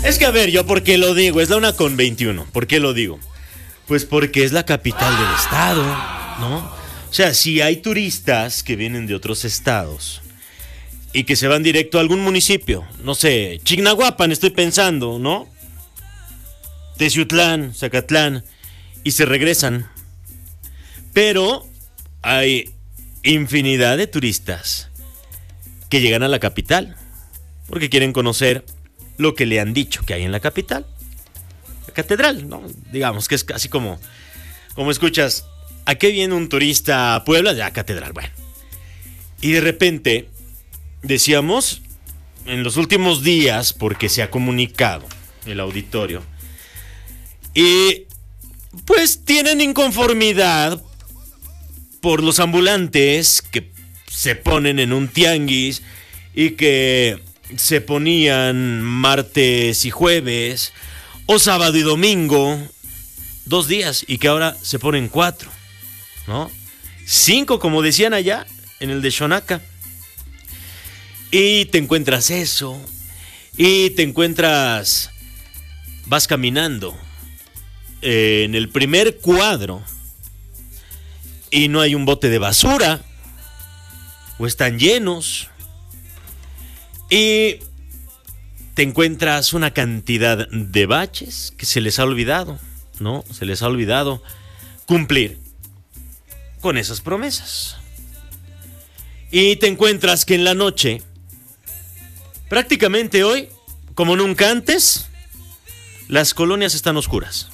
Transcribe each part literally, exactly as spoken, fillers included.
Es que a ver, ¿yo por qué lo digo? Es la una con veintiuno. ¿Por qué lo digo? Pues porque es la capital del estado, ¿no? O sea, si hay turistas que vienen de otros estados y que se van directo a algún municipio, no sé, Chignahuapan estoy pensando, ¿no? Teciutlán, Zacatlán, y se regresan. Pero hay infinidad de turistas que llegan a la capital porque quieren conocer lo que le han dicho que hay en la capital. La catedral, ¿no? Digamos que es casi como, como escuchas, ¿a qué viene un turista a Puebla? Ya, catedral, bueno. Y de repente, decíamos, en los últimos días, porque se ha comunicado el auditorio, y pues tienen inconformidad por los ambulantes que se ponen en un tianguis y que se ponían martes y jueves o sábado y domingo, dos días, y que ahora se ponen cuatro, ¿no? Cinco, como decían allá en el de Xonaca. Y te encuentras eso, y te encuentras, vas caminando eh, en el primer cuadro y no hay un bote de basura, o están llenos, y te encuentras una cantidad de baches que se les ha olvidado, ¿no? Se les ha olvidado cumplir con esas promesas. Y te encuentras que en la noche, prácticamente hoy, como nunca antes, las colonias están oscuras.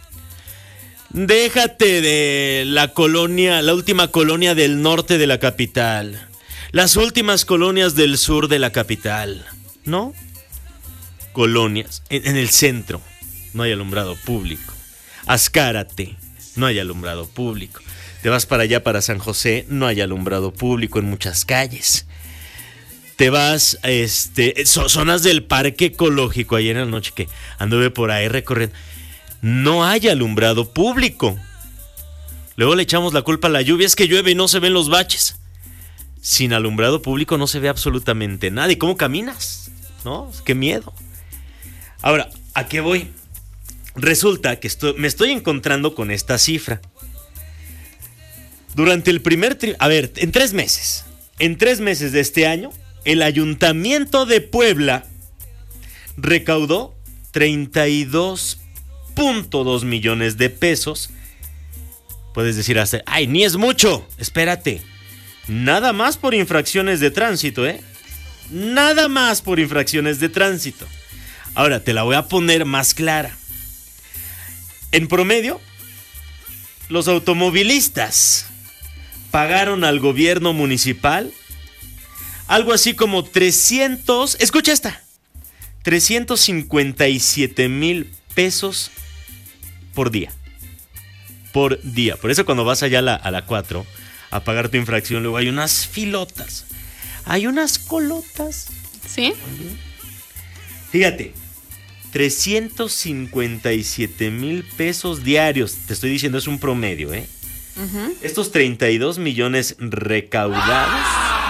Déjate de la colonia, la última colonia del norte de la capital, las últimas colonias del sur de la capital, ¿no? Colonias, en, en el centro no hay alumbrado público. Azcárate, no hay alumbrado público. Te vas para allá, para San José, no hay alumbrado público en muchas calles. Te vas, este, zonas del parque ecológico, ayer en la noche que anduve por ahí recorriendo, no hay alumbrado público. Luego le echamos la culpa a la lluvia, es que llueve y no se ven los baches. Sin alumbrado público no se ve absolutamente nada. ¿Y cómo caminas? ¿No? Qué miedo. Ahora, ¿a qué voy? Resulta que estoy, me estoy encontrando con esta cifra. Durante el primer... Tri- a ver, en tres meses. En tres meses de este año, el Ayuntamiento de Puebla recaudó treinta y dos punto dos millones de pesos. Puedes decir hasta, ¡ay, ni es mucho! Espérate. Nada más por infracciones de tránsito, ¿eh? Nada más por infracciones de tránsito. Ahora, te la voy a poner más clara. En promedio, los automovilistas pagaron al gobierno municipal algo así como trescientos, escucha esta, trescientos cincuenta y siete mil pesos por día. Por día. Por eso cuando vas allá a la, a la cuatro a pagar tu infracción, luego hay unas filotas, hay unas colotas. ¿Sí? Fíjate, trescientos cincuenta y siete mil pesos diarios. Te estoy diciendo, es un promedio, ¿eh? Uh-huh. Estos treinta y dos millones recaudados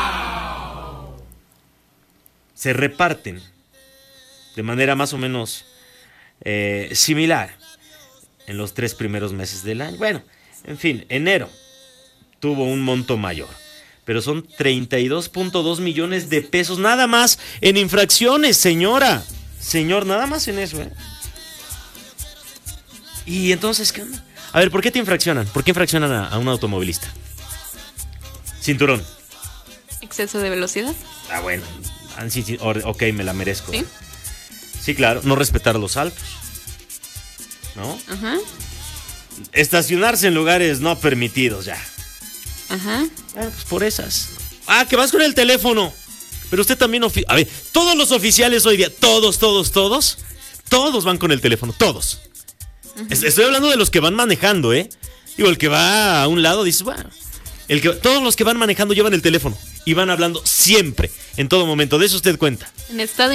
se reparten de manera más o menos eh, similar en los tres primeros meses del año. Bueno, en fin, enero tuvo un monto mayor, pero son treinta y dos punto dos millones de pesos nada más en infracciones, señora. Señor, nada más en eso, ¿eh? Y entonces, ¿qué onda? A ver, ¿por qué te infraccionan? ¿Por qué infraccionan a, a un automovilista? Cinturón. ¿Exceso de velocidad? Ah, bueno. Ah, sí, sí, ok, me la merezco. ¿Sí? Sí, claro. No respetar los altos, ¿no? Ajá. Estacionarse en lugares no permitidos ya. Ajá. Ah, pues por esas. Ah, que vas con el teléfono. Pero usted también... Ofi- a ver, todos los oficiales hoy día, todos, todos, todos, todos van con el teléfono, todos. Uh-huh. Estoy hablando de los que van manejando, ¿eh? Digo, el que va a un lado, dices, bueno... El que, todos los que van manejando llevan el teléfono y van hablando siempre, en todo momento. De eso usted cuenta. En estado